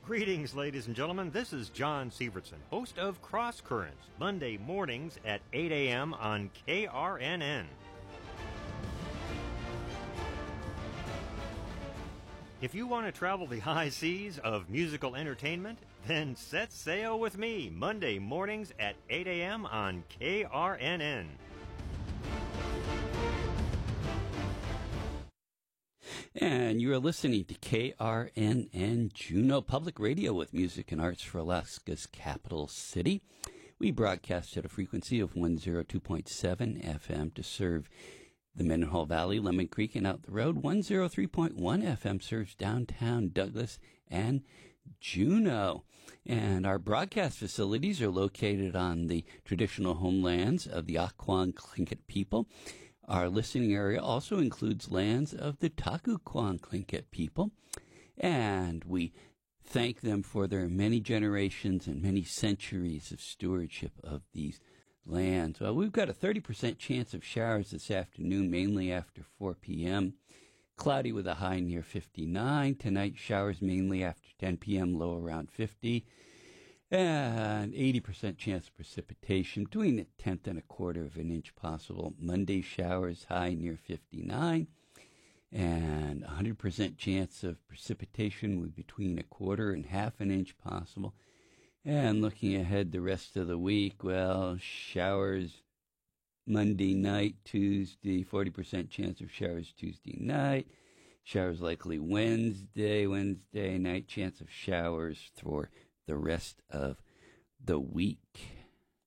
Greetings, ladies and gentlemen. This is John Sievertson, host of Cross Currents, Monday mornings at 8 a.m. on KRNN. If you want to travel the high seas of musical entertainment, then set sail with me Monday mornings at 8 a.m. on KRNN. And you are listening to KRNN Juneau Public Radio with music and arts for Alaska's capital city. We broadcast at a frequency of 102.7 FM to serve the Mendenhall Valley, Lemon Creek, and out the road. 103.1 FM serves downtown Douglas and Juneau. And our broadcast facilities are located on the traditional homelands of the Aquan Tlingit people. Our listening area also includes lands of the Takuquan Tlingit people, and we thank them for their many generations and many centuries of stewardship of these lands. Well, we've got a 30% chance of showers this afternoon, mainly after 4 p.m. Cloudy with a high near 59. Tonight, showers mainly after 10 p.m., low around 50. And 80% chance of precipitation, between a tenth and a quarter of an inch possible. Monday showers, high near 59. And 100% chance of precipitation with between a quarter and half an inch possible. And looking ahead the rest of the week, well, showers Monday night, Tuesday, 40% chance of showers Tuesday night. Showers likely Wednesday night, chance of showers for the rest of the week.